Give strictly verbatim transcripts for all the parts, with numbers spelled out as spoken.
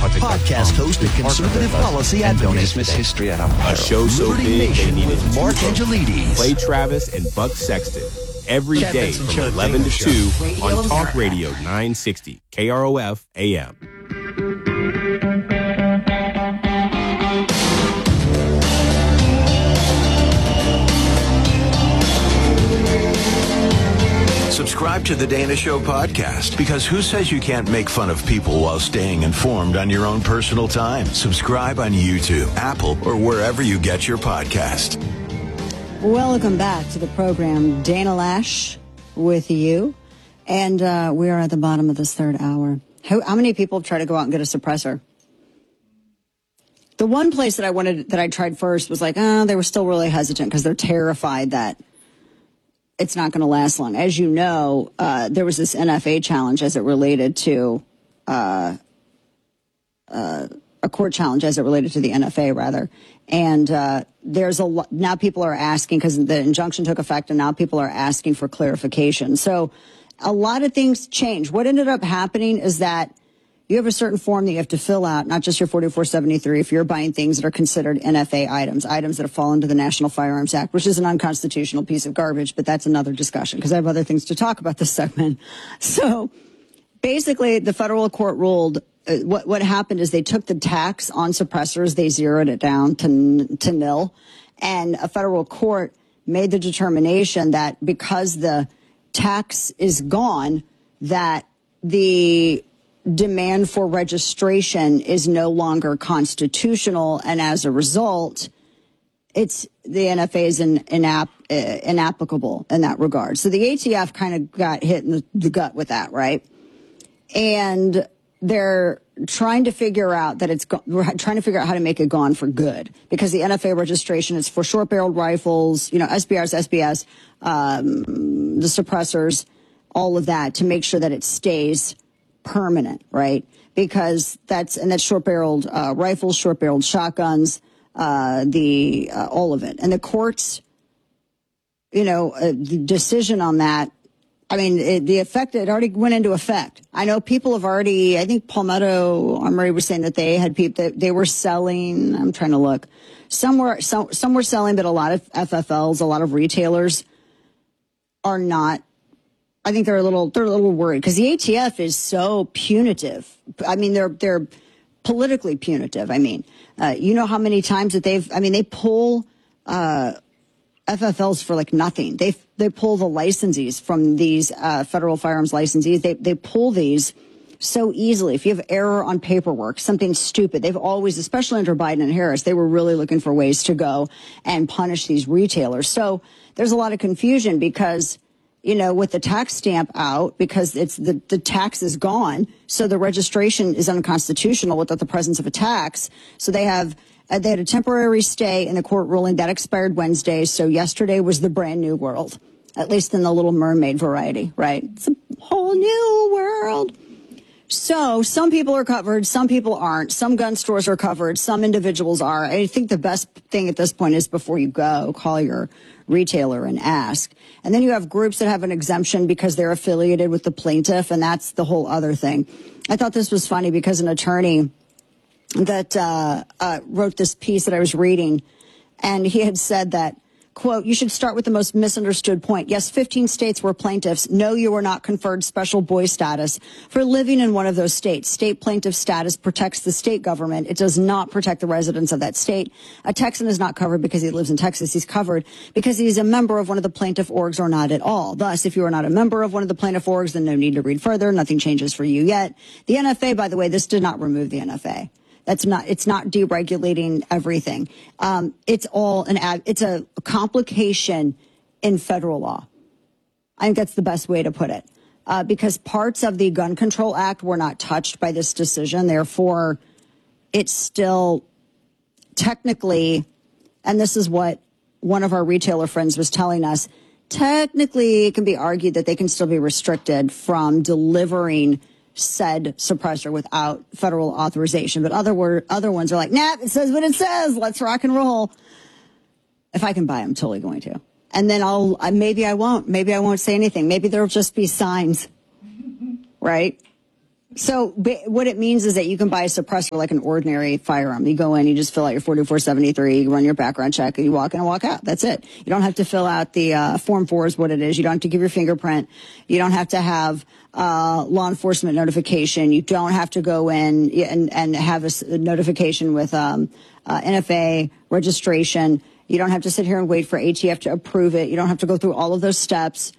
podcast host of Conservative Policy and don't Advocates. dismiss history at our A show so Liberty big they Nation needed with two Mark votes. Angelides. Clay Travis and Buck Sexton. Every Cat day Benson from Show, eleven to Show. two Radio on Talk America. Radio nine sixty K R O F A M. Subscribe to the Dana Show podcast, because who says you can't make fun of people while staying informed on your own personal time? Subscribe on YouTube, Apple, or wherever you get your podcast. Welcome back to the program. Dana Lash with you. And uh, we are at the bottom of this third hour. How, how many people try to go out and get a suppressor? The one place that I wanted, that I tried first was like, oh, they were still really hesitant because they're terrified that it's not going to last long. As you know, uh, there was this N F A challenge as it related to uh, uh, a court challenge as it related to the N F A, rather. And uh, there's a lot, now people are asking, because the injunction took effect, and now people are asking for clarification. So a lot of things change. What ended up happening is that you have a certain form that you have to fill out, not just your forty-four seventy-three, if you're buying things that are considered N F A items, items that fall into the National Firearms Act, which is an unconstitutional piece of garbage, but that's another discussion because I have other things to talk about this segment. So basically, the federal court ruled, uh, what, what happened is they took the tax on suppressors, they zeroed it down to, to nil, and a federal court made the determination that because the tax is gone, that the demand for registration is no longer constitutional, and as a result, it's the N F A is in, inap, uh, inapplicable in that regard. So the A T F kind of got hit in the, the gut with that, right? And they're trying to figure out that it's go- we're trying to figure out how to make it gone for good, because the N F A registration is for short-barreled rifles, you know, S B Rs, S B S, um, the suppressors, all of that, to make sure that it stays permanent, right? Because that's, and that's short-barreled uh, rifles, short-barreled shotguns, uh, the uh, all of it. And the court's, you know, uh, the decision on that, I mean, it, the effect, it already went into effect. I know people have already, I think Palmetto Armory was saying that they had people, that they were selling, I'm trying to look, some were, some, some were selling, but a lot of F F Ls, a lot of retailers are not. I think they're a little, they're a little worried because the A T F is so punitive. I mean, they're, they're politically punitive. I mean, uh, you know how many times that they've, I mean, they pull, uh, F F Ls for like nothing. They, they pull the licensees from these, uh, federal firearms licensees. They, they pull these so easily. If you have error on paperwork, something stupid, they've always, especially under Biden and Harris, they were really looking for ways to go and punish these retailers. So there's a lot of confusion because, you know, with the tax stamp out, because it's the, the tax is gone. So the registration is unconstitutional without the presence of a tax. So they have, uh, they had a temporary stay in the court ruling that expired Wednesday. So yesterday was the brand new world, at least in the Little Mermaid variety, right? It's a whole new world. So some people are covered, some people aren't. Some gun stores are covered, some individuals are. I think the best thing at this point is before you go, call your retailer and ask. And then you have groups that have an exemption because they're affiliated with the plaintiff, and that's the whole other thing. I thought this was funny because an attorney that uh, uh, wrote this piece that I was reading, and he had said that, quote, you should start with the most misunderstood point. Yes, fifteen states were plaintiffs. No, you were not conferred special boy status for living in one of those states. State plaintiff status protects the state government. It does not protect the residents of that state. A Texan is not covered because he lives in Texas. He's covered because he's a member of one of the plaintiff orgs or not at all. Thus, if you are not a member of one of the plaintiff orgs, then no need to read further. Nothing changes for you yet. The N F A, by the way, this did not remove the N F A. That's not, it's not deregulating everything. Um, it's all an, ad, it's a complication in federal law. I think that's the best way to put it. Uh, because parts of the Gun Control Act were not touched by this decision. Therefore, it's still technically, and this is what one of our retailer friends was telling us, technically it can be argued that they can still be restricted from delivering said suppressor without federal authorization. But other word, other ones are like, nah, it says what it says. Let's rock and roll. If I can buy, I'm totally going to. And then I'll, maybe I won't. Maybe I won't say anything. Maybe there'll just be signs, right? So what it means is that you can buy a suppressor like an ordinary firearm. You go in, you just fill out your forty-four seventy-three, you run your background check, and you walk in and walk out. That's it. You don't have to fill out the uh, Form four is what it is. You don't have to give your fingerprint. You don't have to have uh, law enforcement notification. You don't have to go in and, and have a, a notification with um, uh, N F A registration. You don't have to sit here and wait for A T F to approve it. You don't have to go through all of those steps.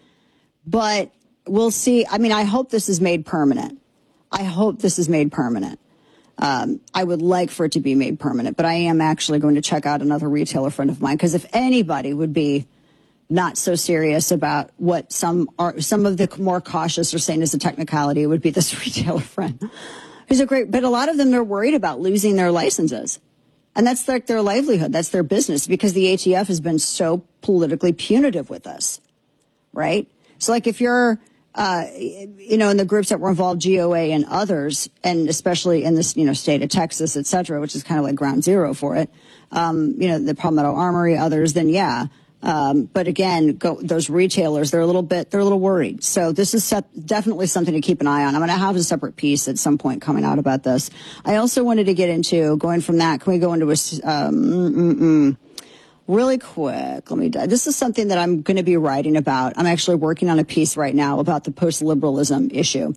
But we'll see. I mean, I hope this is made permanent. I hope this is made permanent. Um, I would like for it to be made permanent, but I am actually going to check out another retailer friend of mine, because if anybody would be not so serious about what some are, some of the more cautious are saying is a technicality, it would be this retailer friend. Who's a great, but a lot of them are worried about losing their licenses. And that's like their livelihood. That's their business, because the A T F has been so politically punitive with us, right? So like if you're, Uh, you know, in the groups that were involved, G O A and others, and especially in this, you know, state of Texas, et cetera, which is kind of like ground zero for it, um, you know, the Palmetto Armory, others, then yeah. Um, but again, go, those retailers, they're a little bit, they're a little worried. So this is set, definitely something to keep an eye on. I'm going to have a separate piece at some point coming out about this. I also wanted to get into, going from that, can we go into a, um, mm, mm, really quick, let me, this is something that I'm going to be writing about. I'm actually working on a piece right now about the post-liberalism issue.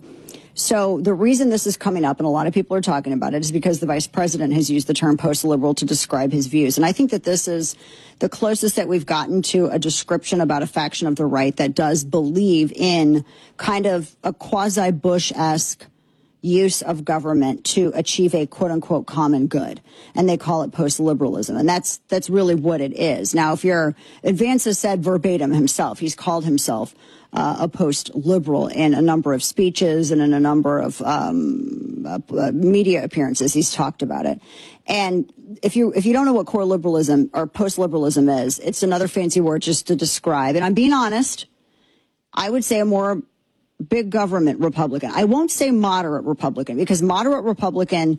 So the reason this is coming up, and a lot of people are talking about it, is because the vice president has used the term post-liberal to describe his views. And I think that this is the closest that we've gotten to a description about a faction of the right that does believe in kind of a quasi-Bush-esque use of government to achieve a quote-unquote common good, and they call it post-liberalism, and that's that's really what it is. Now, if you're, Vance has said verbatim himself, he's called himself uh, a post-liberal in a number of speeches and in a number of um, uh, uh, media appearances. He's talked about it, and if you if you don't know what core liberalism or post-liberalism is, it's another fancy word just to describe. And I'm being honest, I would say a more big government Republican. I won't say moderate Republican, because moderate Republican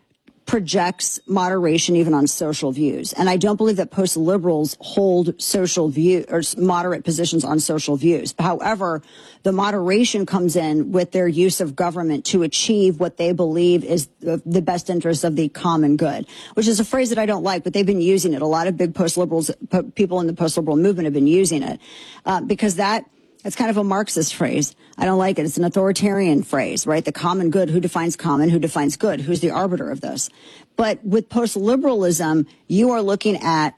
projects moderation even on social views. And I don't believe that post-liberals hold social view or moderate positions on social views. However, the moderation comes in with their use of government to achieve what they believe is the, the best interest of the common good, which is a phrase that I don't like, but they've been using it. A lot of big post-liberals, po- people in the post-liberal movement have been using it uh, because that It's kind of a Marxist phrase. I don't like it. It's an authoritarian phrase, right? The common good. Who defines common? Who defines good? Who's the arbiter of this? But with post-liberalism, you are looking at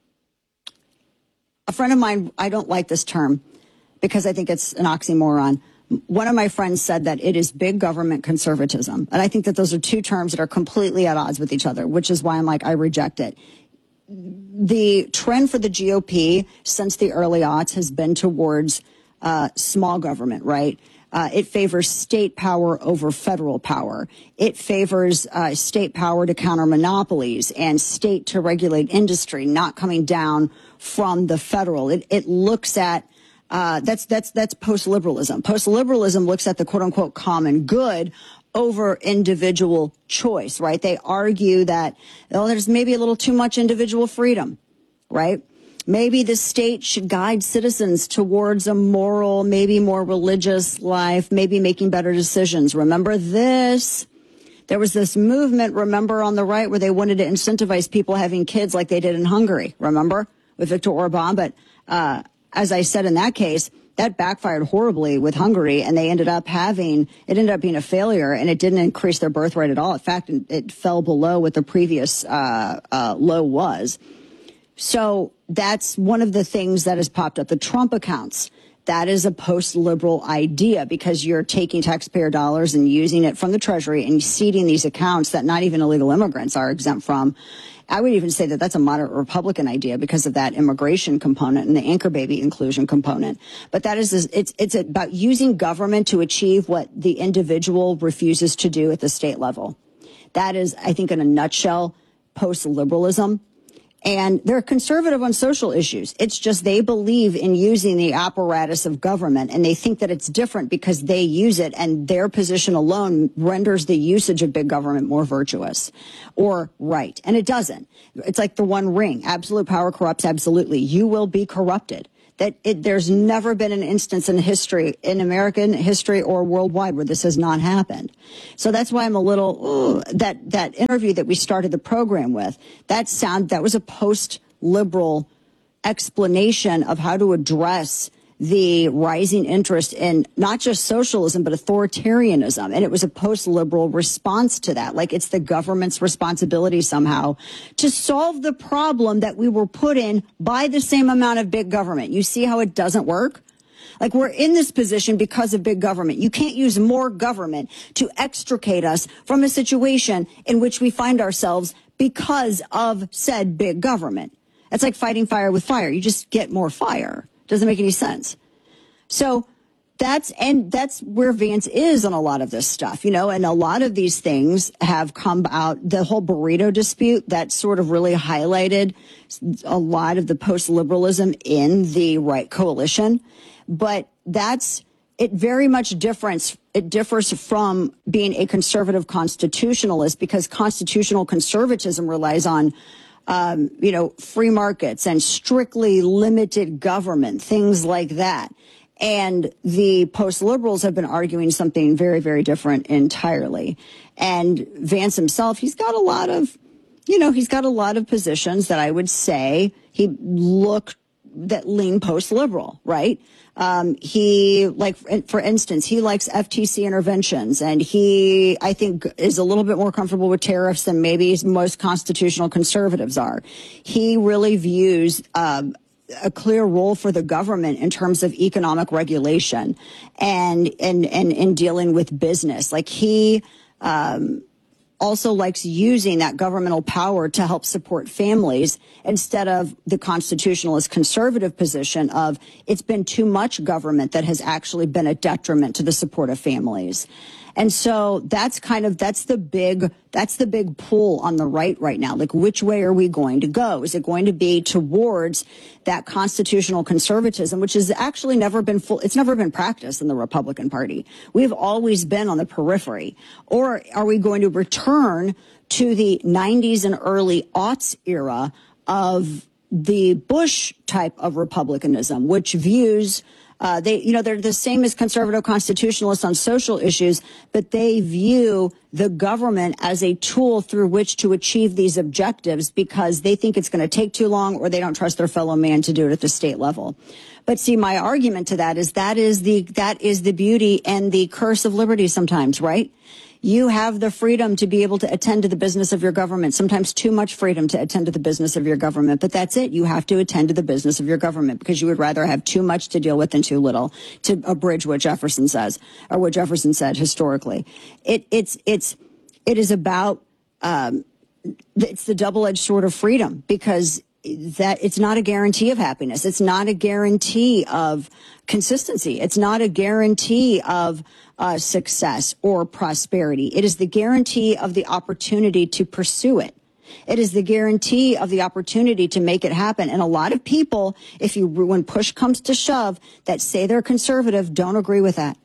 a friend of mine. I don't like this term because I think it's an oxymoron. One of my friends said that it is big government conservatism. And I think that those are two terms that are completely at odds with each other, which is why I'm like, I reject it. The trend for the G O P since the early aughts has been towards Uh, small government, right? Uh, it favors state power over federal power. It favors uh, state power to counter monopolies and state to regulate industry, not coming down from the federal. It, it looks at uh, that's that's that's post-liberalism. Post-liberalism looks at the quote-unquote common good over individual choice, right? They argue that oh, there's maybe a little too much individual freedom, right? Maybe the state should guide citizens towards a moral, maybe more religious life, maybe making better decisions. Remember this? There was this movement, remember, on the right where they wanted to incentivize people having kids like they did in Hungary, remember, with Viktor Orban? But uh, as I said in that case, that backfired horribly with Hungary, and they ended up having, it ended up being a failure, and it didn't increase their birth rate at all. In fact, it fell below what the previous uh, uh, low was. So that's one of the things that has popped up. The Trump accounts, that is a post-liberal idea because you're taking taxpayer dollars and using it from the Treasury and seeding these accounts that not even illegal immigrants are exempt from. I would even say that that's a moderate Republican idea because of that immigration component and the anchor baby inclusion component. But that is, it's, it's about using government to achieve what the individual refuses to do at the state level. That is, I think, in a nutshell, post-liberalism. And they're conservative on social issues. It's just they believe in using the apparatus of government, and they think that it's different because they use it, and their position alone renders the usage of big government more virtuous or right. And it doesn't. It's like the one ring. Absolute power corrupts absolutely. You will be corrupted. that it, there's never been an instance in history, in American history or worldwide, where this has not happened. So that's why I'm a little, ooh, that, that interview that we started the program with, that sound, that was a post-liberal explanation of how to address the rising interest in not just socialism, but authoritarianism. And it was a post-liberal response to that. Like, it's the government's responsibility somehow to solve the problem that we were put in by the same amount of big government. You see how it doesn't work? Like, we're in this position because of big government. You can't use more government to extricate us from a situation in which we find ourselves because of said big government. It's like fighting fire with fire. You just get more fire. Doesn't make any sense. So that's, and that's where Vance is on a lot of this stuff, you know, and a lot of these things have come out. The whole burrito dispute, that sort of really highlighted a lot of the post-liberalism in the right coalition. But that's, it very much difference, it differs from being a conservative constitutionalist, because constitutional conservatism relies on Um, you know, free markets and strictly limited government, things like that. And the post-liberals have been arguing something very, very different entirely. And Vance himself, he's got a lot of, you know, he's got a lot of positions that I would say he look that lean post-liberal, right? Um, he, like, for instance, he likes F T C interventions, and he, I think, is a little bit more comfortable with tariffs than maybe most constitutional conservatives are. He really views um, a clear role for the government in terms of economic regulation and and and in dealing with business. Like, he um, also likes using that governmental power to help support families instead of the constitutionalist conservative position of it's been too much government that has actually been a detriment to the support of families. And so that's kind of, that's the big, that's the big pull on the right right now. Like, which way are we going to go? Is it going to be towards that constitutional conservatism, which has actually never been full, it's never been practiced in the Republican Party. We've always been on the periphery. Or are we going to return to the nineties and early aughts era of the Bush type of republicanism, which views Uh, they, you know, they're the same as conservative constitutionalists on social issues, but they view the government as a tool through which to achieve these objectives because they think it's going to take too long, or they don't trust their fellow man to do it at the state level. But see, my argument to that is that is the, that is the beauty and the curse of liberty sometimes, right? You have the freedom to be able to attend to the business of your government, sometimes too much freedom to attend to the business of your government. But that's it. You have to attend to the business of your government because you would rather have too much to deal with than too little, to abridge what Jefferson says, or what Jefferson said historically. It, it's, it's, it is about, um, it's the double-edged sword of freedom, because that it's not a guarantee of happiness. It's not a guarantee of consistency. It's not a guarantee of uh, success or prosperity. It is the guarantee of the opportunity to pursue it. It is the guarantee of the opportunity to make it happen. And a lot of people, if you, when push comes to shove, that say they're conservative, don't agree with that.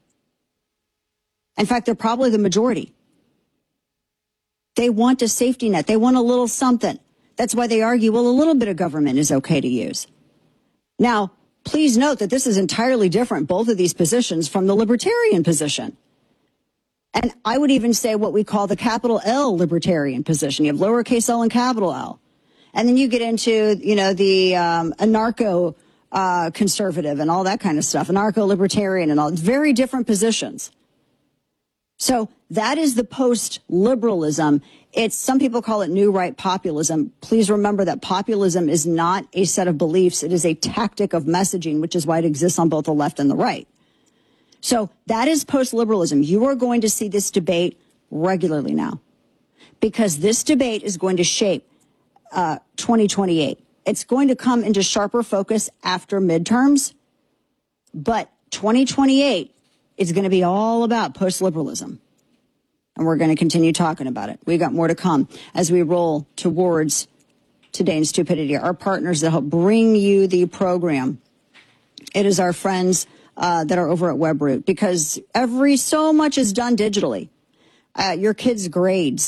In fact, they're probably the majority. They want a safety net. They want a little something. That's why they argue, well, a little bit of government is okay to use. Now, please note that this is entirely different, both of these positions, from the libertarian position. And I would even say what we call the capital L libertarian position. You have lowercase l and capital L. And then you get into, you know, the um, anarcho uh, conservative and all that kind of stuff, anarcho libertarian and all. It's very different positions. So that is the post-liberalism. It's, some people call it new right populism. Please remember that populism is not a set of beliefs. It is a tactic of messaging, which is why it exists on both the left and the right. So that is post-liberalism. You are going to see this debate regularly now, because this debate is going to shape uh, twenty twenty-eight. It's going to come into sharper focus after midterms, but twenty twenty-eight is going to be all about post-liberalism. And we're going to continue talking about it. We got more to come as we roll towards Today in Stupidity. Our partners that help bring you the program, it is our friends uh, that are over at Webroot, because every so much is done digitally. Uh, your kids' grades,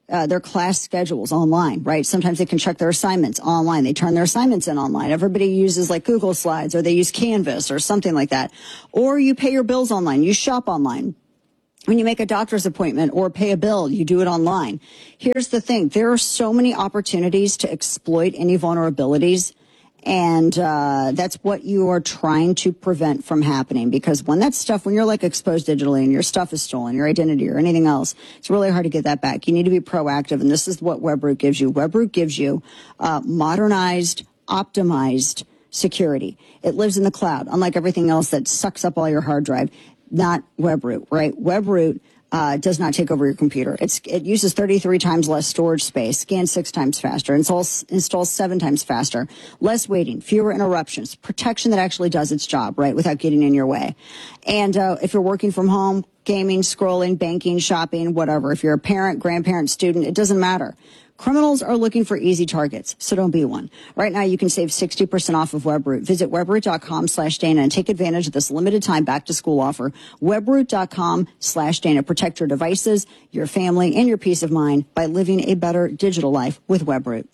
uh, their class schedules online, right? Sometimes they can check their assignments online. They turn their assignments in online. Everybody uses like Google Slides, or they use Canvas or something like that. Or you pay your bills online. You shop online. When you make a doctor's appointment or pay a bill, you do it online. Here's the thing. There are so many opportunities to exploit any vulnerabilities. And uh that's what you are trying to prevent from happening. Because when that stuff, when you're like exposed digitally and your stuff is stolen, your identity or anything else, it's really hard to get that back. You need to be proactive. And this is what Webroot gives you. Webroot gives you uh modernized, optimized security. It lives in the cloud, unlike everything else that sucks up all your hard drive. Not Webroot, right? Webroot uh, does not take over your computer. It's, it uses thirty-three times less storage space, scans six times faster, installs, installs seven times faster, less waiting, fewer interruptions, protection that actually does its job, right, without getting in your way. And uh, if you're working from home, gaming, scrolling, banking, shopping, whatever, if you're a parent, grandparent, student, it doesn't matter. Criminals are looking for easy targets, so don't be one. Right now, you can save sixty percent off of Webroot. Visit webroot.com slash Dana and take advantage of this limited time back to school offer. Webroot.com slash Dana. Protect your devices, your family, and your peace of mind by living a better digital life with Webroot.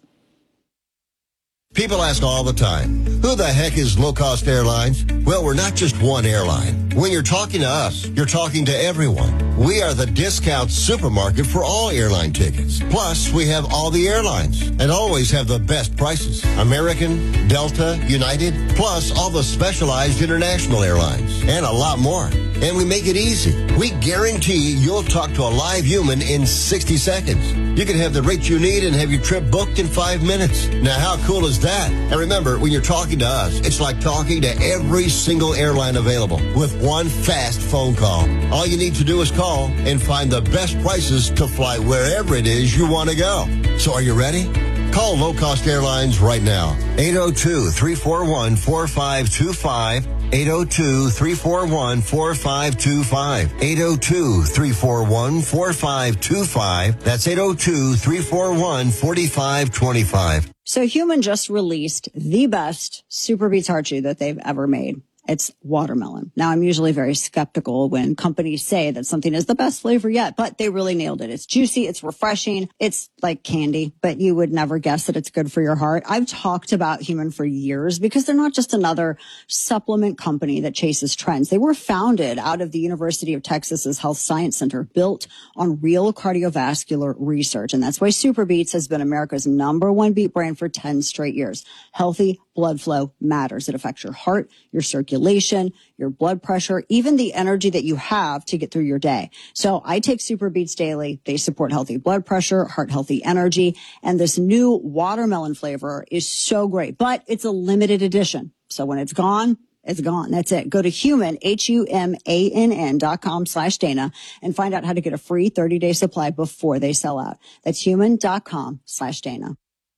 People ask all the time, who the heck is Low Cost Airlines? Well, we're not just one airline. When you're talking to us, you're talking to everyone. We are the discount supermarket for all airline tickets. Plus, we have all the airlines and always have the best prices. American, Delta, United, plus all the specialized international airlines and a lot more. And we make it easy. We guarantee you'll talk to a live human in sixty seconds. You can have the rate you need and have your trip booked in five minutes. Now, how cool is that? And remember, when you're talking to us, it's like talking to every single airline available with one fast phone call. All you need to do is call and find the best prices to fly wherever it is you want to go. So are you ready? Call Low Cost Airlines right now. eight oh two, three four one, four five two five. eight oh two, three four one, four five two five. eight oh two, three four one, four five two five. That's eight oh two, three four one, four five two five. So Human just released the best Super Beats Heart Chew that they've ever made. It's watermelon. Now, I'm usually very skeptical when companies say that something is the best flavor yet, but they really nailed it. It's juicy. It's refreshing. It's like candy, but you would never guess that it's good for your heart. I've talked about Human for years because they're not just another supplement company that chases trends. They were founded out of the University of Texas's Health Science Center, built on real cardiovascular research. And that's why Super Beats has been America's number one beat brand for ten straight years. Healthy blood flow matters. It affects your heart, your circulation, your blood pressure, even the energy that you have to get through your day. So I take Super Beats daily. They support healthy blood pressure, heart healthy energy, and this new watermelon flavor is so great, but it's a limited edition. So when it's gone, it's gone. That's it. Go to human, H U M A N N dot com slash Dana and find out how to get a free thirty day supply before they sell out. That's human.com slash Dana.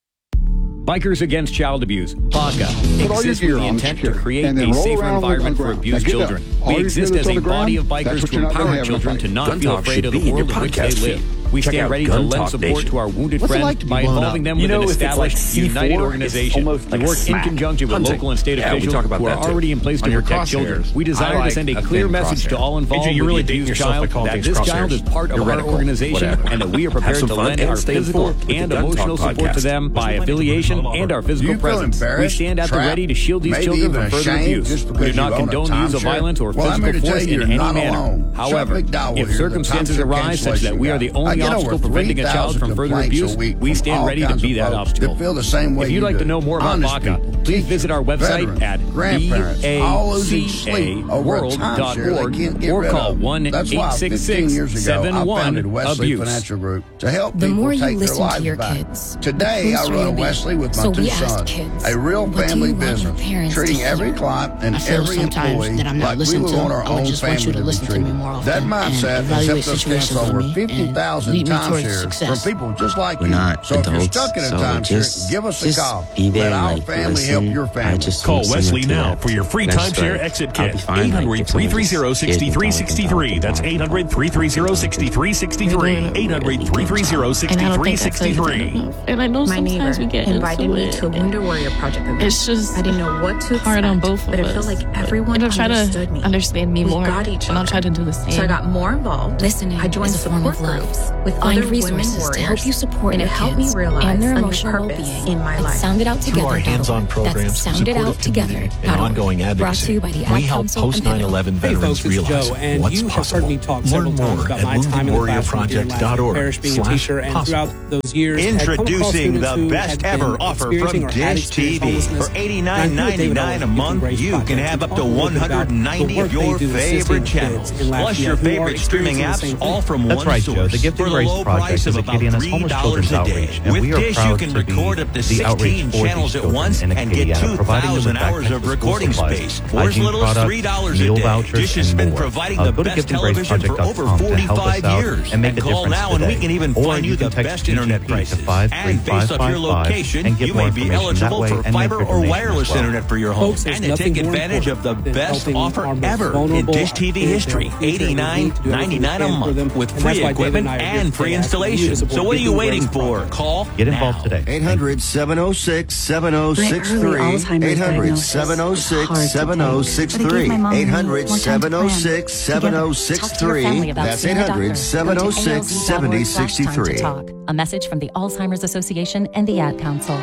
Bikers Against Child Abuse, B A C A, exists with the intent to create a safer environment for abused children. We exist as a body of bikers to empower children to not feel afraid of the world in which they live. We stand ready to lend support to our wounded friends by involving them with an established, united organization. We work in conjunction with local and state officials who are already in place to protect children. We desire to send a clear message to all involved with the abused child that this child is part of our organization and that we are prepared to lend our physical and emotional support to them by affiliation and our physical presence. We stand at the ready to shield these children from further abuse. We do not condone the use of violence or physical force in any manner. However, if circumstances arise such that we are the only obstacle preventing a child from further abuse, we stand ready to be that obstacle. If you'd like to know more about B A C A, please visit our website at B A C A world dot org or call one eight six six, seven one, abuse. The more you listen to your kids, today I run Wesley with my two sons, a real family business, treating every client and every employee like we would want our own family to be treated. That mindset has helped us fix over fifty thousand timeshares from people just like you. So if you're stuck in a timeshare, give us a call. Let our family help your family. Call Wesley now for your free timeshare exit kit. eight hundred, three three zero, six three six three. That's eight hundred, three three zero, six three six three. eight hundred, three three zero, six three six three. And I know my sometimes neighbor we get invited into me it. to a Wounded Warrior Project event. It's just I didn't know what to expect, hard on both of but us. it felt like everyone and I'll try understood to me. understand me we more, got each and I'll other. try to do the same. So I got more involved. Listening I joined is a form support of love. groups. with Find other resources women to help you support and your it helped kids me realize and their a new emotional purpose well-being in my at life. Sound It Out Through Together. our hands-on programs, That's Sound It Out Together. and ongoing advocacy, Brought to you by the Ad we help Council and post nine eleven Hey veterans folks, it's realize Joe, and what's you have possible. heard me talk Learn several more times about at my time in the classroom here in woundedwarriorproject dot Lafayette org Parish being a slash teacher, and possible. throughout those years, had come across Introducing students the who best had been ever offer experiencing from or had Dish T experienced V. homelessness. For eighty-nine ninety-nine a month, you can have up to one hundred ninety of your favorite channels, plus your favorite streaming apps, all from That's one right, source. Joe. The Gifted For the Grace low Project price is of about Acadiana's three homeless dollars children's a day. outreach, and With we are Dish, proud you can to be record up to the outreach sixteen for these channels at children once in and get Acadiana, two providing them thousand with hours backpacks of for school recording supplies, space for as hygiene little as products, three dollars a meal day. vouchers, Dish has and been more. providing Uh, the go to best gifted grace television project for dot over com to help us forty-five out years. and make a call difference now and we today. can even Or find you you the can text best internet G T P to prices. five three And five based off your five five location, and get you more may be information that eligible way for and make fiber your or donation as wireless well. internet for your home. Folks, there's And to take nothing more advantage of the important best than offer helping our most ever in vulnerable Dish T V kids history, and our future, and we eighty-nine need to do everything we ninety-nine a can for month them. with And free that's why David equipment and I are here and free today asking you to installation. support So what are you Gifted waiting Grace for? Project. Call Get involved now. today. eight hundred, seven oh six, seven oh six My three. early Alzheimer's eight hundred, diagnosis seven oh was hard six, to seven oh six take, but it three. gave my mom eight and me hundred, more time to seven oh plan. six, seven oh six Talk to your family three. about That's seeing eight a doctor. hundred, seven oh six, seven oh six three. Talk. A message from the Alzheimer's Association and the Ad Council.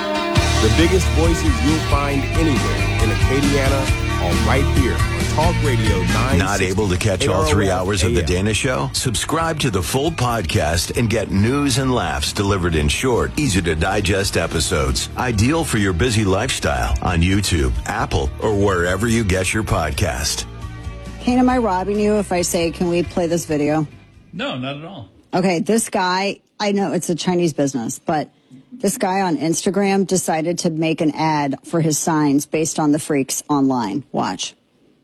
The biggest voices you'll find anywhere in Acadiana are right here on Talk Radio nine sixty. Not able to catch all three hours of The Dana Show? Subscribe to the full podcast and get news and laughs delivered in short, easy to digest episodes. Ideal for your busy lifestyle on YouTube, Apple, or wherever you get your podcast. Kane, am I robbing you if I say, can we play this video? No, not at all. Okay, this guy, I know it's a Chinese business, but this guy on Instagram decided to make an ad for his signs based on the freaks online. Watch.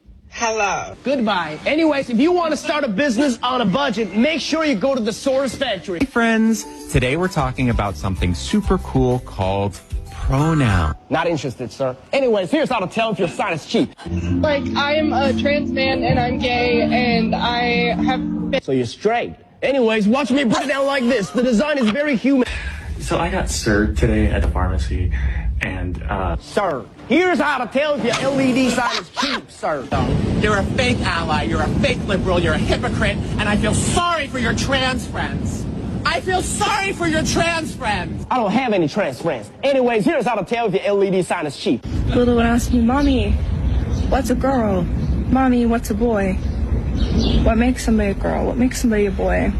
Hello. Goodbye. Anyways, if you want to start a business on a budget, make sure you go to the Source Factory. Hey friends, today we're talking about something super cool called pronoun. Not interested, sir. Anyways, here's how to tell if your sign is cheap. Like, I'm a trans man and I'm gay and I have been... So you're straight. Anyways, watch me put it down like this. The design is very human. So I got served today at the pharmacy and, uh... Sir, here's how to tell if your L E D sign is cheap, sir. You're a fake ally, you're a fake liberal, you're a hypocrite, and I feel sorry for your trans friends. I feel sorry for your trans friends. I don't have any trans friends. Anyways, here's how to tell if your L E D sign is cheap. Lulu would ask me, Mommy, what's a girl? Mommy, what's a boy? What makes somebody a girl? What makes somebody a boy?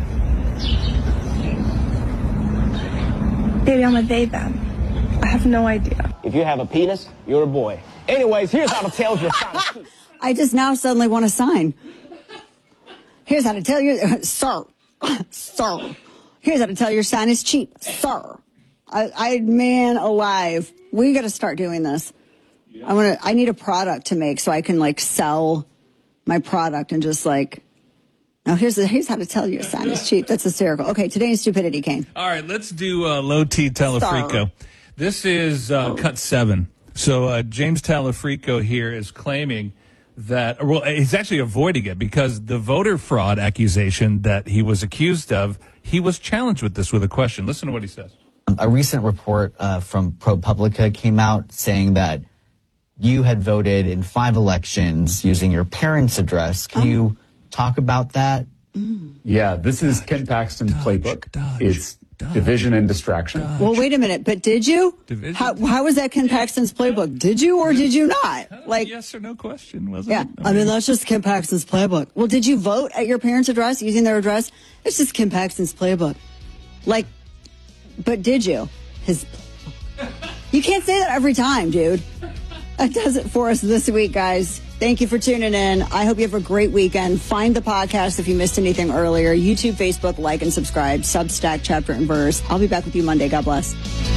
Baby, I'm a they, them. I have no idea. If you have a penis, you're a boy. Anyways, here's how to tell if your sign is cheap. I just now suddenly want a sign. Here's how to tell you, sir, sir. Here's how to tell your sign is cheap, sir. I, I man alive, we got to start doing this. I want to. I need a product to make so I can like sell my product and just like. Now here's the, here's how to tell your sign is cheap. That's hysterical. Okay, today's stupidity, Kane. All right, let's do uh, Low T Telefrico. This is uh, cut seven. So uh, James Telefrico here is claiming that, well, he's actually avoiding it because the voter fraud accusation that he was accused of, he was challenged with this with a question. Listen to what he says. A recent report uh, from ProPublica came out saying that you had voted in five elections using your parents' address. Can oh. you talk about that? Yeah, this is Ken Paxton's playbook. Dodge, it's dodge, division and distraction. Dodge. Well, wait a minute, but did you? Division? How, how was that Ken Paxton's playbook? Did you or did you not? Like yes or no question, wasn't yeah, it? I mean, I mean, that's just Ken Paxton's playbook. Well, did you vote at your parents' address using their address? It's just Ken Paxton's playbook. Like, but did you? His. You can't say that every time, dude. That does it for us this week, guys. Thank you for tuning in. I hope you have a great weekend. Find the podcast if you missed anything earlier. YouTube, Facebook, like and subscribe. Substack, Chapter and Verse. I'll be back with you Monday. God bless.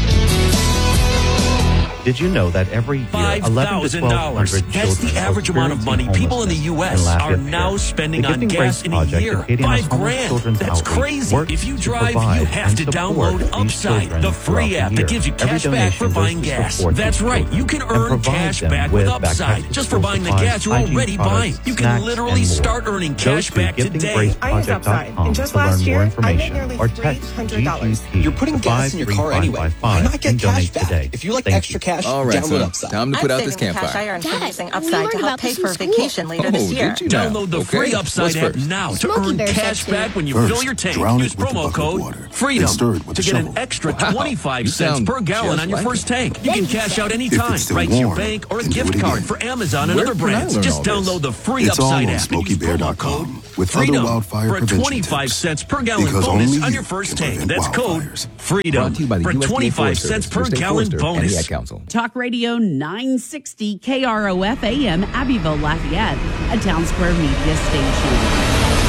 Did you know that every year eleven to twelve hundred children That's the average amount of money people in the U S are now spending on gas in a year. Five grand. That's crazy. If you drive, you have to download Upside, the free app that gives you cash back for buying gas. That's right. You can earn cash back with Upside just for buying the gas you're already buying. You can literally start earning cash back today. I use Upside, and just last year, I made nearly three hundred dollars. You're putting gas in your car anyway. Why not get cash back? If you like extra cash Cash. All right, Download son. Upside. Time to put I'm out this saving the campfire. cash I earned from Dad, using we Upside learned to help about pay this for in school. vacation later Oh, this year. did you now? Download the Okay. free Upside What's app first? now to Smokey earn Bear cash said back when you First, fill your tank. drown Use it with a promo bucket of code water. FREEDOM Then stir it with to a get an shovel. extra Wow. twenty-five You cents sound per gallon just on your like first it. tank. You can cash out If anytime it's still right to your warm, bank or a then do gift it card again. for Amazon and Where other can I brands. learn Just all this? download the free It's all Upside on app Smokey and use Bear promo dot code com with other FREEDOM wildfire for prevention twenty-five tips. cents per gallon Because bonus only on you your first can tank. prevent That's code wildfires. FREEDOM Brought to you by the for U S D A twenty-five Forest cents Service, per State gallon Forester, and the bonus. Ad Council. Talk Radio nine sixty K R O F A M Abbeville, Lafayette, a Town Square media station.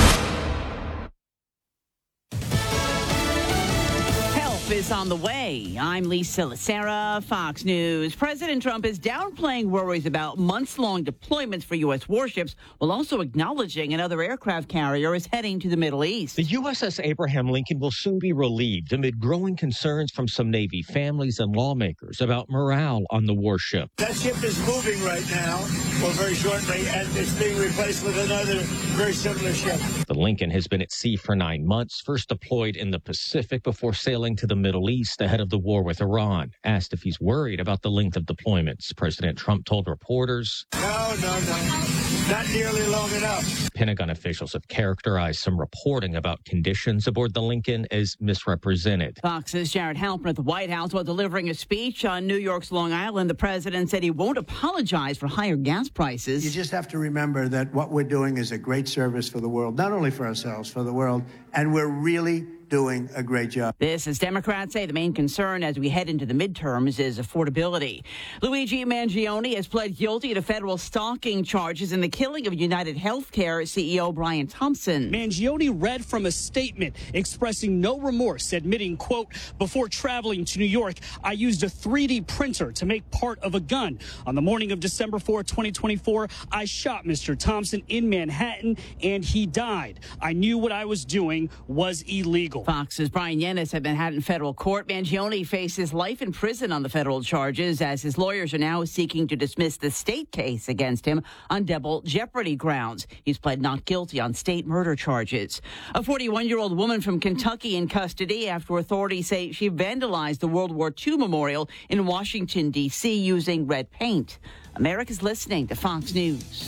Is on the way. I'm Lisa Lacera, Fox News. President Trump is downplaying worries about months-long deployments for U S warships, while also acknowledging another aircraft carrier is heading to the Middle East. The U S S Abraham Lincoln will soon be relieved amid growing concerns from some Navy families and lawmakers about morale on the warship. That ship is moving right now, or very shortly, and it's being replaced with another very similar ship. The Lincoln has been at sea for nine months, first deployed in the Pacific before sailing to the Middle East ahead of the war with Iran. Asked if he's worried about the length of deployments, President Trump told reporters, No, no, no. Not nearly long enough. Pentagon officials have characterized some reporting about conditions aboard the Lincoln as misrepresented. Fox's Jared Halpern at the White House while delivering a speech on New York's Long Island. The president said he won't apologize for higher gas prices. You just have to remember that what we're doing is a great service for the world, not only for ourselves, for the world, and we're really doing a great job. This, as Democrats say, the main concern as we head into the midterms is affordability. Luigi Mangione has pled guilty to federal stalking charges in the killing of United Healthcare C E O Brian Thompson. Mangione read from a statement expressing no remorse, admitting, quote, before traveling to New York, I used a three D printer to make part of a gun. On the morning of December fourth, twenty twenty-four, I shot Mister Thompson in Manhattan and he died. I knew what I was doing was illegal. Fox's Brian Yennis at Manhattan federal court. Mangione faces life in prison on the federal charges as his lawyers are now seeking to dismiss the state case against him on double jeopardy grounds. He's pled not guilty on state murder charges. A forty-one-year-old woman from Kentucky in custody after authorities say she vandalized the World War Two memorial in Washington, D C using red paint. America's listening to Fox News.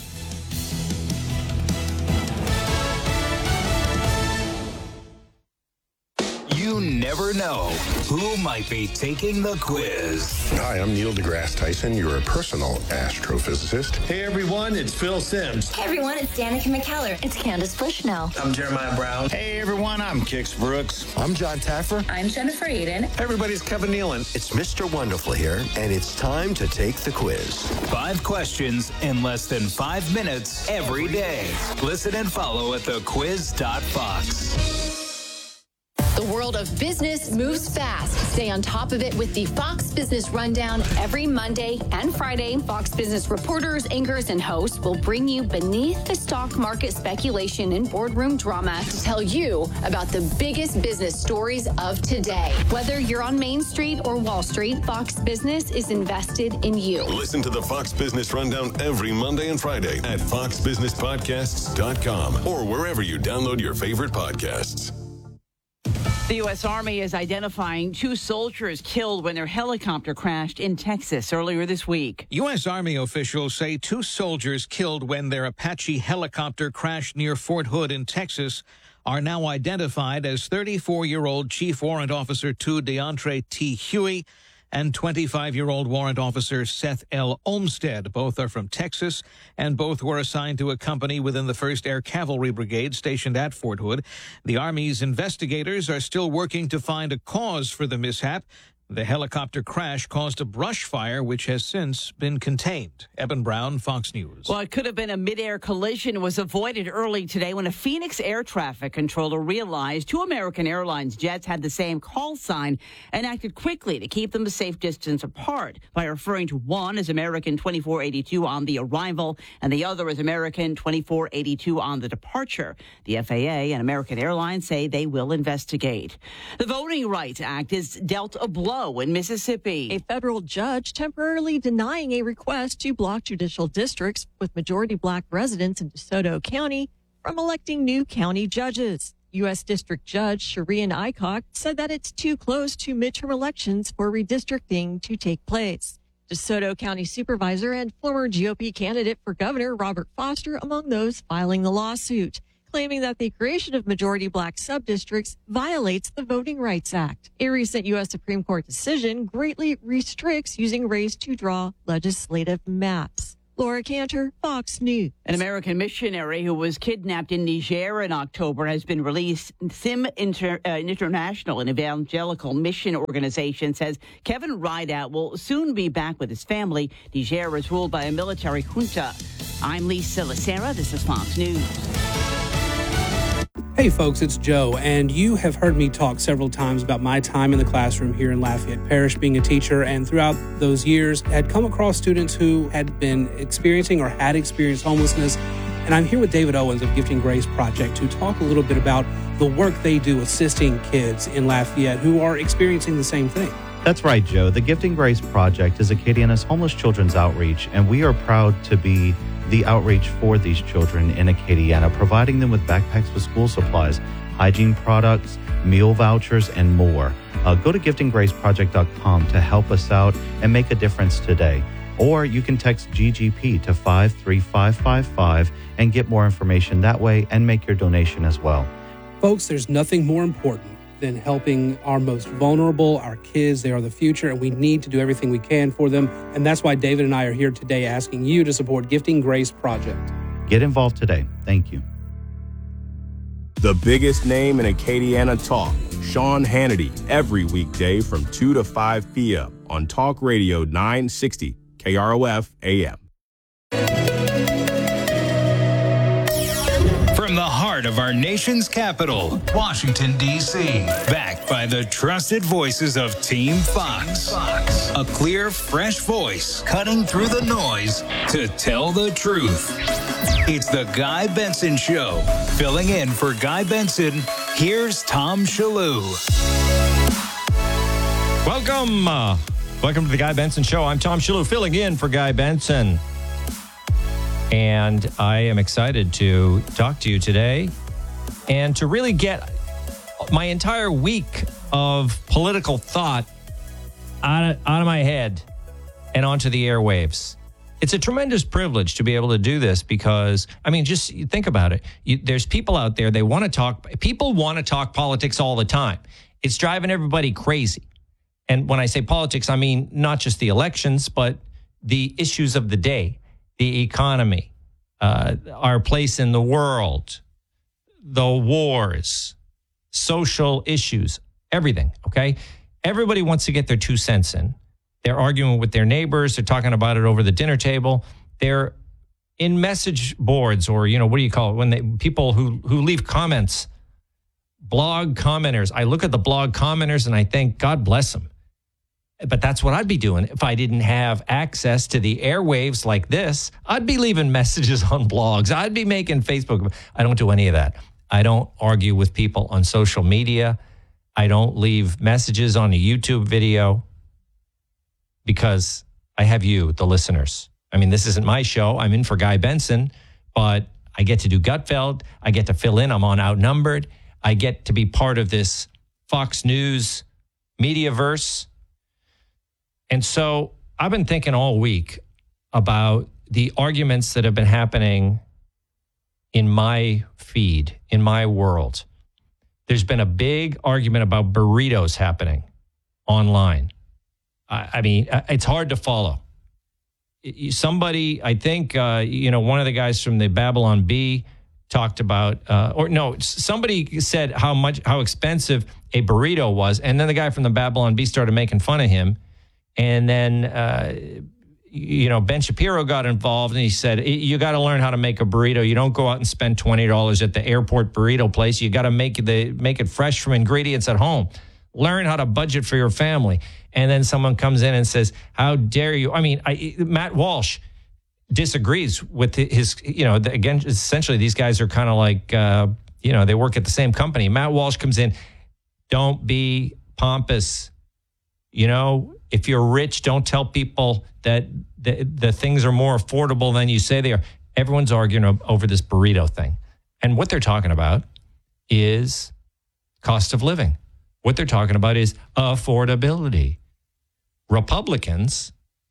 You never know who might be taking the quiz. Hi, I'm Neil deGrasse Tyson, your personal astrophysicist. Hey everyone, it's Phil Simms. Hey everyone, it's Danica McKellar. It's Candace Bushnell. I'm Jeremiah Brown. Hey everyone, I'm Kix Brooks. I'm John Taffer. I'm Jennifer Aiden. Hey everybody, it's Kevin Nealon. It's Mister Wonderful here, and it's time to take the quiz. Five questions in less than five minutes every day. Listen and follow at the quiz dot fox. The world of business moves fast. Stay on top of it with the Fox Business Rundown every Monday and Friday. Fox Business reporters, anchors, and hosts will bring you beneath the stock market speculation and boardroom drama to tell you about the biggest business stories of today. Whether you're on Main Street or Wall Street, Fox Business is invested in you. Listen to the Fox Business Rundown every Monday and Friday at fox business podcasts dot com or wherever you download your favorite podcasts. The U S. Army is identifying two soldiers killed when their helicopter crashed in Texas earlier this week. U S. Army officials say two soldiers killed when their Apache helicopter crashed near Fort Hood in Texas are now identified as thirty-four-year-old Chief Warrant Officer two DeAndre T. Huey and twenty-five-year-old Warrant Officer Seth L. Olmstead. Both are from Texas, and both were assigned to a company within the first Air Cavalry Brigade stationed at Fort Hood. The Army's investigators are still working to find a cause for the mishap. The helicopter crash caused a brush fire, which has since been contained. Eben Brown, Fox News. Well, it could have been a mid-air collision was avoided early today when a Phoenix air traffic controller realized two American Airlines jets had the same call sign and acted quickly to keep them a safe distance apart by referring to one as American twenty-four eighty-two on the arrival and the other as American twenty-four eighty-two on the departure. The F A A and American Airlines say they will investigate. The Voting Rights Act is dealt a blow in Mississippi. A federal judge temporarily denying a request to block judicial districts with majority black residents in DeSoto County from electing new county judges. U S. District Judge Shireen Aycock said that it's too close to midterm elections for redistricting to take place. DeSoto County Supervisor and former G O P candidate for governor Robert Foster among those filing the lawsuit, claiming that the creation of majority black subdistricts violates the Voting Rights Act. A recent U S Supreme Court decision greatly restricts using race to draw legislative maps. Laura Cantor, Fox News. An American missionary who was kidnapped in Niger in October has been released. Sim Inter, uh, International, an evangelical mission organization, says Kevin Rideout will soon be back with his family. Niger is ruled by a military junta. I'm Lisa Lacera. This is Fox News. Hey folks, it's Joe, and you have heard me talk several times about my time in the classroom here in Lafayette Parish being a teacher, and throughout those years had come across students who had been experiencing or had experienced homelessness. And I'm here with David Owens of Gifting Grace Project to talk a little bit about the work they do assisting kids in Lafayette who are experiencing the same thing. That's right, Joe. The Gifting Grace Project is Acadiana's homeless children's outreach, and we are proud to be the outreach for these children in Acadiana, providing them with backpacks with school supplies, hygiene products, meal vouchers, and more. Uh, go to gifting grace project dot com to help us out and make a difference today. Or you can text G G P to five three five five five and get more information that way and make your donation as well. Folks, there's nothing more important than helping our most vulnerable, our kids. They are the future, and we need to do everything we can for them. And that's why David and I are here today asking you to support Gifting Grace Project. Get involved today. Thank you. The biggest name in Acadiana talk, Sean Hannity, every weekday from two to five p.m. on Talk Radio nine sixty K R O F A M. From the heart of our nation's capital, Washington, D C, backed by the trusted voices of Team Fox. Fox. A clear, fresh voice cutting through the noise to tell the truth. It's the Guy Benson Show. Filling in for Guy Benson, here's Tom Shalhoub. Welcome. Uh, welcome to the Guy Benson Show. I'm Tom Shalhoub, filling in for Guy Benson. And I am excited to talk to you today and to really get my entire week of political thought out of, out of my head and onto the airwaves. It's a tremendous privilege to be able to do this because, I mean, just think about it. You, there's people out there, they want to talk, people want to talk politics all the time. It's driving everybody crazy. And when I say politics, I mean not just the elections, but the issues of the day. The economy, uh, our place in the world, the wars, social issues, everything, okay? Everybody wants to get their two cents in. They're arguing with their neighbors. They're talking about it over the dinner table. They're in message boards or, you know, what do you call it? When they, people who, who leave comments, blog commenters. I look at the blog commenters and I think, God bless them. But that's what I'd be doing if I didn't have access to the airwaves like this. I'd be leaving messages on blogs. I'd be making Facebook. I don't do any of that. I don't argue with people on social media. I don't leave messages on a YouTube video because I have you, the listeners. I mean, this isn't my show. I'm in for Guy Benson, but I get to do Gutfeld. I get to fill in. I'm on Outnumbered. I get to be part of this Fox News Mediaverse. And so I've been thinking all week about the arguments that have been happening in my feed, in my world. There's been a big argument about burritos happening online. I, I mean, it's hard to follow. Somebody, I think, uh, you know, one of the guys from the Babylon Bee talked about, uh, or no, somebody said how much, how expensive a burrito was. And then the guy from the Babylon Bee started making fun of him. And then, uh, you know, Ben Shapiro got involved and he said, you got to learn how to make a burrito. You don't go out and spend twenty dollars at the airport burrito place. You got to make the make it fresh from ingredients at home. Learn how to budget for your family. And then someone comes in and says, how dare you? I mean, I, Matt Walsh disagrees with his, you know, again, essentially these guys are kind of like, uh, you know, they work at the same company. Matt Walsh comes in, don't be pompous. You know, if you're rich, don't tell people that the, the things are more affordable than you say they are. Everyone's arguing over this burrito thing. And what they're talking about is cost of living. What they're talking about is affordability. Republicans,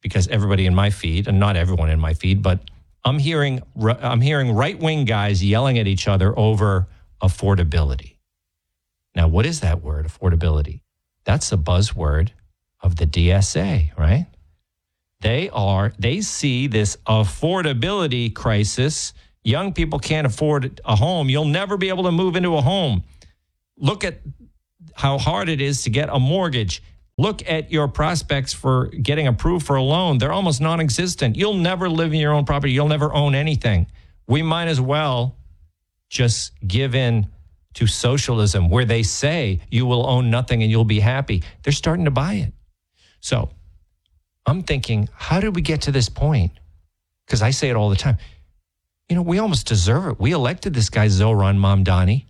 because everybody in my feed, and not everyone in my feed, but I'm hearing I'm hearing right-wing guys yelling at each other over affordability. Now, what is that word, affordability? That's the buzzword of the D S A, right? They are, they see this affordability crisis. Young people can't afford a home. You'll never be able to move into a home. Look at how hard it is to get a mortgage. Look at your prospects for getting approved for a loan. They're almost non-existent. You'll never live in your own property. You'll never own anything. We might as well just give in to socialism, where they say you will own nothing and you'll be happy. They're starting to buy it. So I'm thinking, how did we get to this point? Because I say it all the time. You know, we almost deserve it. We elected this guy, Zohran Mamdani.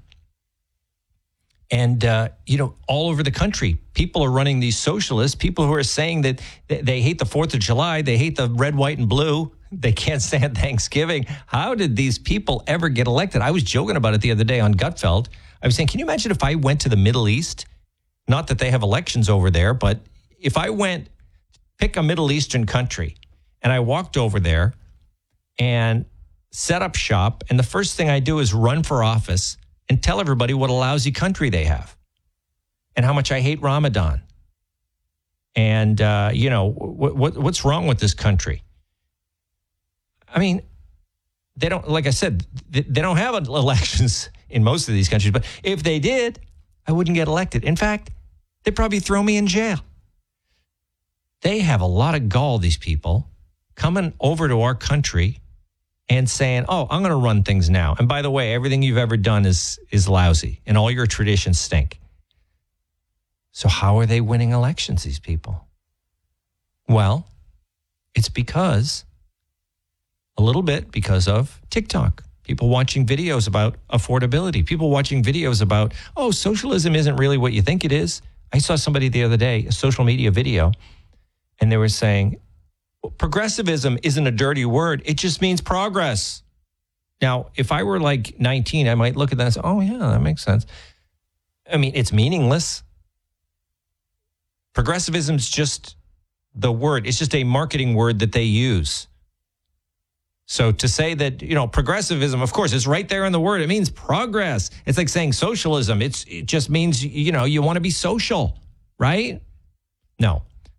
And, uh, you know, all over the country, people are running these socialists, people who are saying that they hate the fourth of July, they hate the red, white, and blue. They can't stand Thanksgiving. How did these people ever get elected? I was joking about it the other day on Gutfeld. I was saying, can you imagine if I went to the Middle East? Not that they have elections over there, but if I went, pick a Middle Eastern country, and I walked over there and set up shop, and the first thing I do is run for office and tell everybody what a lousy country they have and how much I hate Ramadan. And, uh, you know, what, what, what's wrong with this country? I mean, they don't, like I said, they, they don't have elections in most of these countries, but if they did, I wouldn't get elected. In fact, they'd probably throw me in jail. They have a lot of gall, these people, coming over to our country and saying, oh, I'm going to run things now. And by the way, everything you've ever done is is lousy and all your traditions stink. So how are they winning elections, these people? Well, it's because, a little bit because of TikTok. People watching videos about affordability. People watching videos about, oh, socialism isn't really what you think it is. I saw somebody the other day, a social media video, and they were saying, progressivism isn't a dirty word. It just means progress. Now, if I were like nineteen, I might look at that and say, oh, yeah, that makes sense. I mean, it's meaningless. Progressivism is just the word. It's just a marketing word that they use. So to say that, you know, progressivism, of course, it's right there in the word. It means progress. It's like saying socialism. It's, it just means, you know, you want to be social, right? No.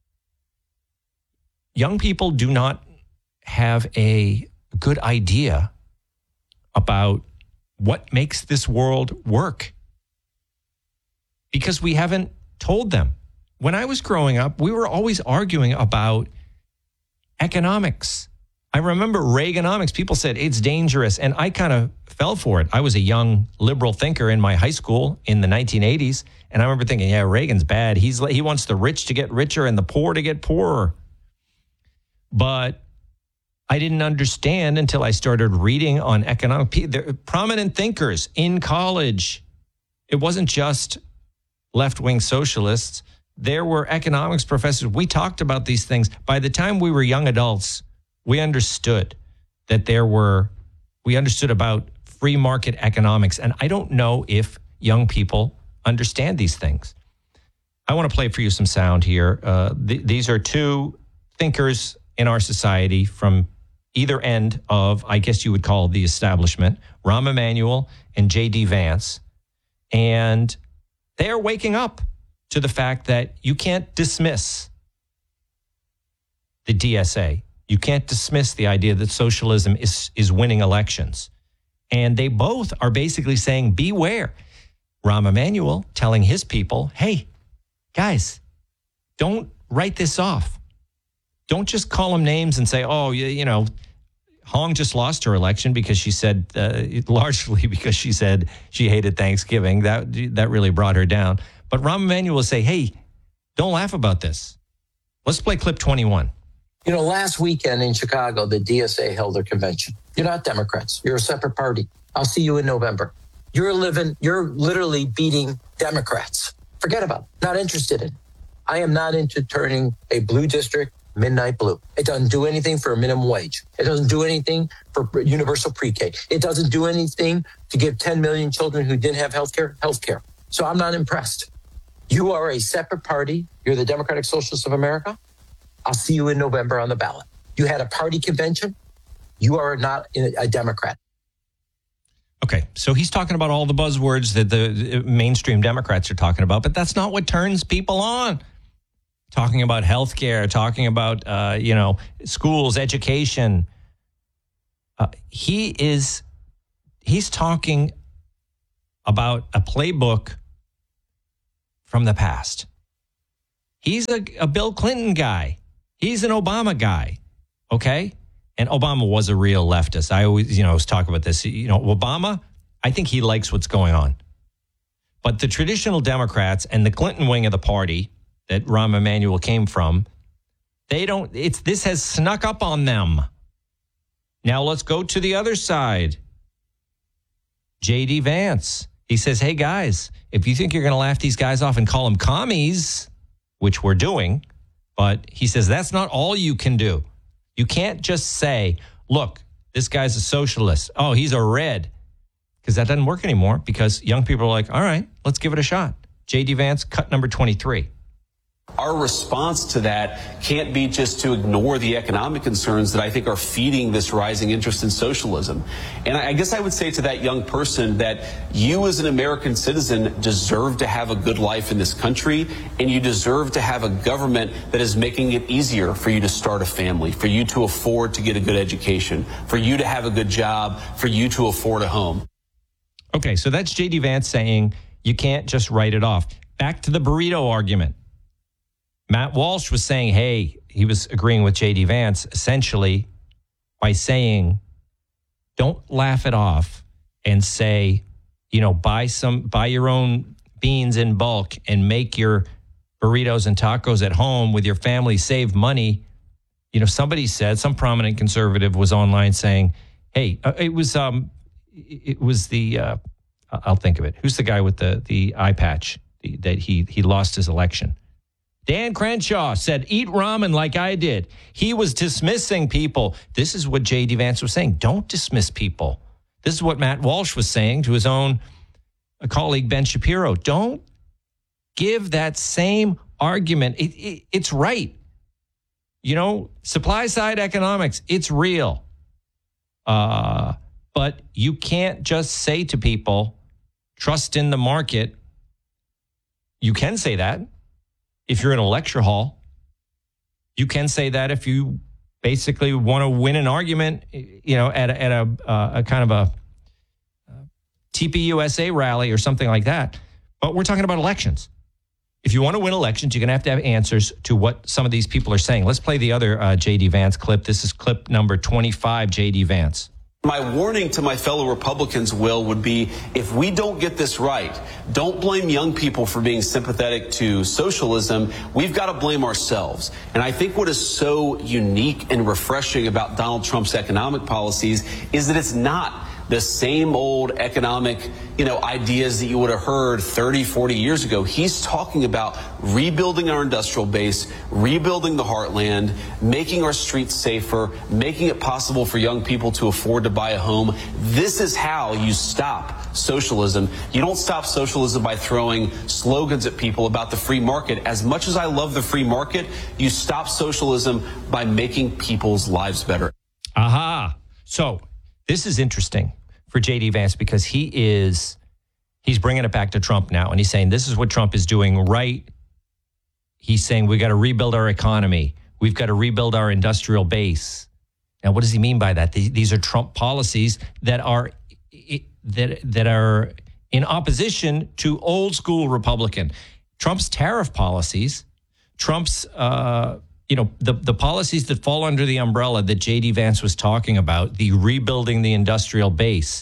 Young people do not have a good idea about what makes this world work because we haven't told them. When I was growing up, we were always arguing about economics. I remember Reaganomics. People said it's dangerous, and I kind of fell for it. I was a young liberal thinker in my high school in the nineteen eighties, and I remember thinking, yeah, Reagan's bad. He's he wants the rich to get richer and the poor to get poorer. But I didn't understand until I started reading on economic, prominent thinkers in college. It wasn't just left-wing socialists. There were economics professors. We talked about these things. By the time we were young adults, we understood that there were, we understood about free market economics. And I don't know if young people understand these things. I want to play for you some sound here. Uh, th- these are two thinkers in our society from either end of, I guess you would call the establishment, Rahm Emanuel and J D Vance. And they are waking up to the fact that you can't dismiss the D S A. You can't dismiss the idea that socialism is, is winning elections. And they both are basically saying, beware. Rahm Emanuel telling his people, hey, guys, don't write this off. Don't just call them names and say, oh, you, you know, Hong just lost her election because she said, uh, largely because she said she hated Thanksgiving. That that really brought her down. But Rahm Emanuel will say, hey, don't laugh about this. Let's play clip twenty-one. You know, last weekend in Chicago, the D S A held their convention. You're not Democrats. You're a separate party. I'll see you in November. You're living, you're literally beating Democrats. Forget about it. Not interested in it. I am not into turning a blue district midnight blue. It doesn't do anything for a minimum wage. It doesn't do anything for universal pre-K. It doesn't do anything to give ten million children who didn't have health care, health care. So I'm not impressed. You are a separate party. You're the Democratic Socialists of America. I'll see you in November on the ballot. You had a party convention. You are not a Democrat. Okay, so he's talking about all the buzzwords that the mainstream Democrats are talking about, but that's not what turns people on. Talking about healthcare, talking about, uh, you know, schools, education. Uh, he is, he's talking about a playbook from the past. He's a, a Bill Clinton guy. He's an Obama guy, okay? And Obama was a real leftist. I always, you know, was talking about this. You know, Obama, I think he likes what's going on. But the traditional Democrats and the Clinton wing of the party that Rahm Emanuel came from, they don't, it's, this has snuck up on them. Now let's go to the other side. J D Vance. He says, hey guys, if you think you're going to laugh these guys off and call them commies, which we're doing, but he says that's not all you can do. You can't just say, look, this guy's a socialist. Oh, he's a red. Because that doesn't work anymore because young people are like, all right, let's give it a shot. J D Vance, cut number twenty-three. Our response to that can't be just to ignore the economic concerns that I think are feeding this rising interest in socialism. And I guess I would say to that young person that you as an American citizen deserve to have a good life in this country, and you deserve to have a government that is making it easier for you to start a family, for you to afford to get a good education, for you to have a good job, for you to afford a home. Okay, so that's J D Vance saying you can't just write it off. Back to the burrito argument. Matt Walsh was saying, hey, he was agreeing with J D Vance essentially by saying, don't laugh it off and say, you know, buy some, buy your own beans in bulk and make your burritos and tacos at home with your family, save money. You know, somebody said, some prominent conservative was online saying, hey, uh, it was, um, it was the, uh, I'll think of it. Who's the guy with the, the eye patch the, that he, he lost his election? Dan Crenshaw said, eat ramen like I did. He was dismissing people. This is what J D Vance was saying. Don't dismiss people. This is what Matt Walsh was saying to his own colleague, Ben Shapiro. Don't give that same argument. It, it, it's right. You know, supply side economics, it's real. Uh, but you can't just say to people, trust in the market. You can say that if you're in a lecture hall. You can say that if you basically want to win an argument, you know, at a, at a, uh, a kind of a T P U S A rally or something like that. But we're talking about elections. If you want to win elections, you're going to have to have answers to what some of these people are saying. Let's play the other uh, J D Vance clip. This is clip number twenty-five, J D Vance. My warning to my fellow Republicans, Will, would be if we don't get this right, don't blame young people for being sympathetic to socialism. We've got to blame ourselves. And I think what is so unique and refreshing about Donald Trump's economic policies is that it's not the same old economic, you know, ideas that you would have heard thirty, forty years ago. He's talking about rebuilding our industrial base, rebuilding the heartland, making our streets safer, making it possible for young people to afford to buy a home. This is how you stop socialism. You don't stop socialism by throwing slogans at people about the free market. As much as I love the free market, you stop socialism by making people's lives better. Aha. So this is interesting for J D Vance because he is, he's bringing it back to Trump now. And he's saying, this is what Trump is doing right. He's saying, we got to rebuild our economy. We've got to rebuild our industrial base. Now, what does he mean by that? These are Trump policies that are, that, that are in opposition to old school Republican. Trump's tariff policies, Trump's, uh, you know, the, the policies that fall under the umbrella that J D Vance was talking about, the rebuilding the industrial base,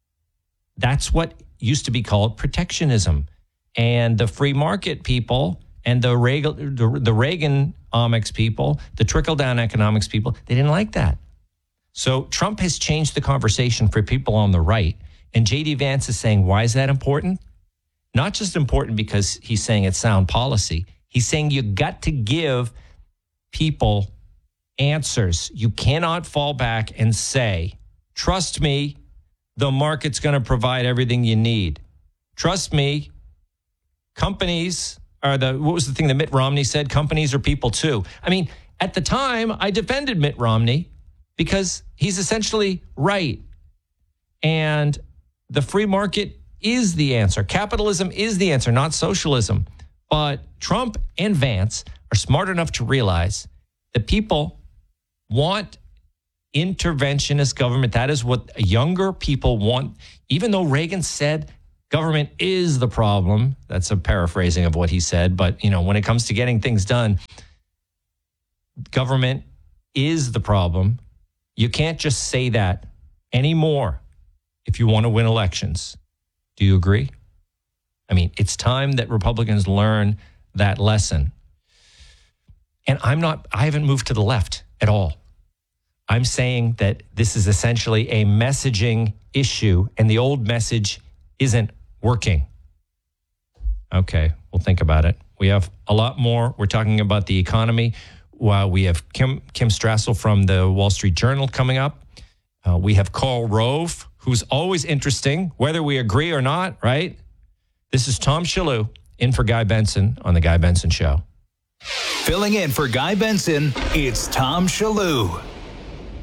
that's what used to be called protectionism. And the free market people and the Reagan, the, the Reaganomics people, the trickle-down economics people, they didn't like that. So Trump has changed the conversation for people on the right. And J D Vance is saying, why is that important? Not just important because he's saying it's sound policy. He's saying you got to give people answers. You cannot fall back and say, trust me, the market's going to provide everything you need. Trust me, companies are the, what was the thing that Mitt Romney said? Companies are people too. I mean, At the time, I defended Mitt Romney because he's essentially right. And the free market is the answer. Capitalism is the answer, not socialism. But Trump and Vance are smart enough to realize that people want interventionist government. That is what younger people want. Even though Reagan said government is the problem, that's a paraphrasing of what he said. But, you know, when it comes to getting things done, government is the problem. You can't just say that anymore if you want to win elections. Do you agree? I mean, it's time that Republicans learn that lesson. And I'm not, I haven't moved to the left at all. I'm saying that this is essentially a messaging issue and the old message isn't working. Okay, we'll think about it. We have a lot more. We're talking about the economy. Uh, we have Kim, Kim Strassel from the Wall Street Journal coming up. Uh, we have Karl Rove, who's always interesting, whether we agree or not, right? This is Tom Shillue in for Guy Benson on The Guy Benson Show. Filling in for Guy Benson, it's Tom Shillue.